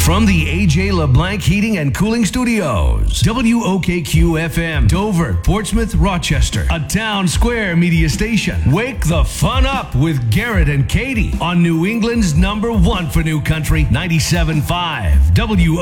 From the AJ LeBlanc Heating and Cooling Studios, WOKQ FM, Dover, Portsmouth, Rochester, a Town Square media station. Wake the fun up with Garrett and Katie on New England's #1 for New Country, 97.5 WOKQ.